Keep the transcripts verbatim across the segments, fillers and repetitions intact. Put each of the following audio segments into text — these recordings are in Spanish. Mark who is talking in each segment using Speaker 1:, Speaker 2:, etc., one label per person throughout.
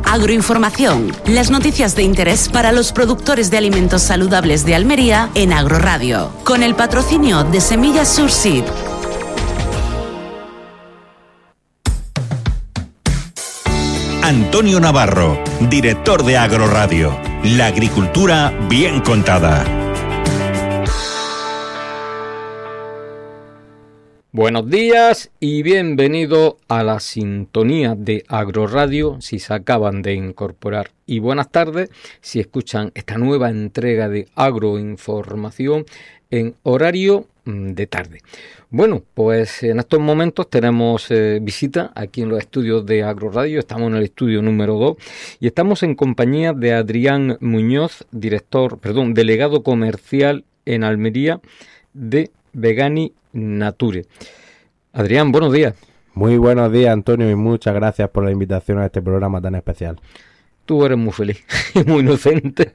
Speaker 1: Agroinformación, las noticias de interés para los productores de alimentos saludables de Almería en Agroradio, con el patrocinio de Semillas Surseed.
Speaker 2: Antonio Navarro, director de Agroradio. La agricultura bien contada.
Speaker 3: Buenos días y bienvenido a la sintonía de Agroradio si se acaban de incorporar. Y buenas tardes si escuchan esta nueva entrega de Agroinformación en horario de tarde. Bueno, pues en estos momentos tenemos eh, visita aquí en los estudios de Agroradio. Estamos en el estudio número dos y estamos en compañía de Adrián Muñoz, director, perdón, delegado comercial en Almería de Vegani Nature. Adrián, buenos días.
Speaker 4: Muy buenos días, Antonio, y muchas gracias por la invitación a este programa tan especial.
Speaker 3: Tú eres muy feliz y muy inocente.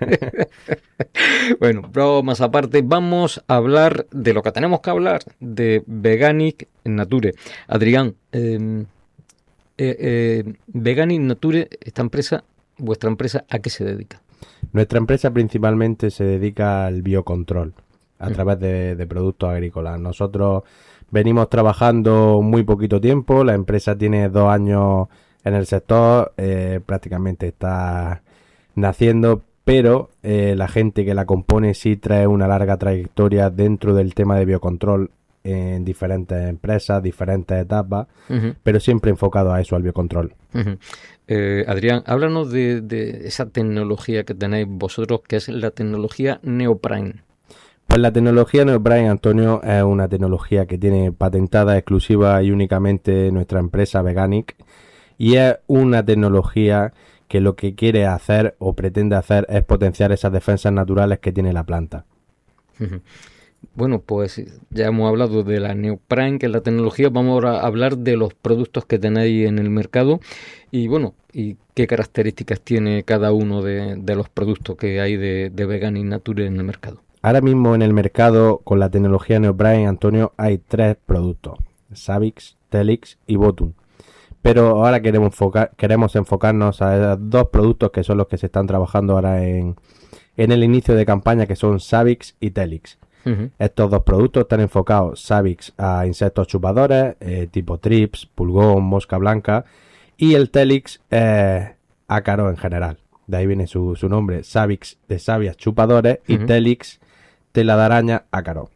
Speaker 3: Bueno, bromas aparte, vamos a hablar de lo que tenemos que hablar, de Vegani Nature. Adrián, eh, eh, eh, Vegani Nature, esta empresa, vuestra empresa, ¿a qué se dedica?
Speaker 4: Nuestra empresa principalmente se dedica al biocontrol a través de, de productos agrícolas. Nosotros venimos trabajando muy poquito tiempo, la empresa tiene dos años en el sector, eh, prácticamente está naciendo, pero eh, la gente que la compone sí trae una larga trayectoria dentro del tema de biocontrol en diferentes empresas, diferentes etapas, uh-huh. pero siempre enfocado a eso, al biocontrol.
Speaker 3: Uh-huh. Eh, Adrián, háblanos de, de esa tecnología que tenéis vosotros, que es la tecnología Neoprime.
Speaker 4: Pues la tecnología Neoprime, Antonio, es una tecnología que tiene patentada exclusiva y únicamente nuestra empresa Veganic, y es una tecnología que lo que quiere hacer o pretende hacer es potenciar esas defensas naturales que tiene la planta.
Speaker 3: Uh-huh. Bueno, pues ya hemos hablado de la Neoprime, que es la tecnología. Vamos ahora a hablar de los productos que tenéis en el mercado y bueno, y qué características tiene cada uno de, de los productos que hay de, de Vegani Nature en el mercado.
Speaker 4: Ahora mismo en el mercado con la tecnología Neoprime, Antonio, hay tres productos: Savix, Telix y Botum. Pero ahora queremos, enfocar, queremos enfocarnos a dos productos que son los que se están trabajando ahora en, en el inicio de campaña, que son Savix y Telix. Uh-huh. Estos dos productos están enfocados, Savix, a insectos chupadores, eh, tipo trips, pulgón, mosca blanca, y el Telix eh, ácaro en general. De ahí viene su, su nombre, Savix de sabias chupadores y uh-huh. Telix tela de araña ácaro.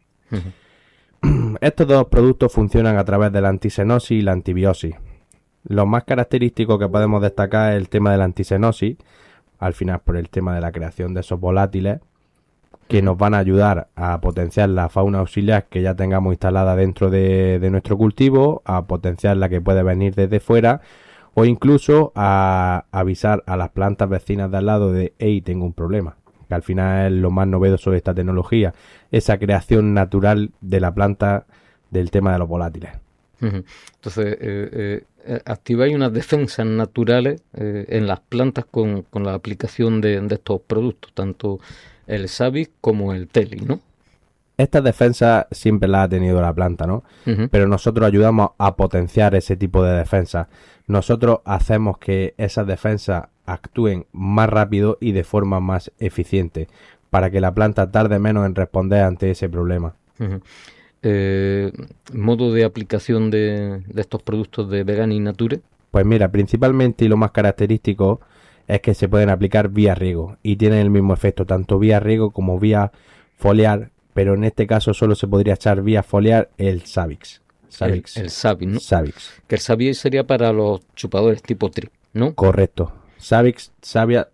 Speaker 4: Uh-huh. Estos dos productos funcionan a través de la antisenosis y la antibiosis. Lo más característico que podemos destacar es el tema de la antisenosis, al final por el tema de la creación de esos volátiles que nos van a ayudar a potenciar la fauna auxiliar que ya tengamos instalada dentro de, de nuestro cultivo, a potenciar la que puede venir desde fuera o incluso a avisar a las plantas vecinas de al lado de hey, tengo un problema, que al final es lo más novedoso de esta tecnología, esa creación natural de la planta del tema de los volátiles.
Speaker 3: Entonces, eh, eh, activáis unas defensas naturales eh, en las plantas con, con la aplicación de, de estos productos, tanto el Savix como el Telix, ¿no?
Speaker 4: Estas defensas siempre las ha tenido la planta, ¿no? Uh-huh. Pero nosotros ayudamos a potenciar ese tipo de defensas. Nosotros hacemos que esas defensas actúen más rápido y de forma más eficiente, para que la planta tarde menos en responder ante ese problema.
Speaker 3: Uh-huh. Eh, ¿Modo de aplicación de, de estos productos de Vegani Nature?
Speaker 4: Pues mira, principalmente y lo más característico es que se pueden aplicar vía riego y tienen el mismo efecto, tanto vía riego como vía foliar, pero en este caso solo se podría echar vía foliar el Savix.
Speaker 3: Savix. El, el Savix, ¿no?
Speaker 4: Savix.
Speaker 3: Que el Savix sería para los chupadores tipo trip, ¿no?
Speaker 4: Correcto. Savix, savia,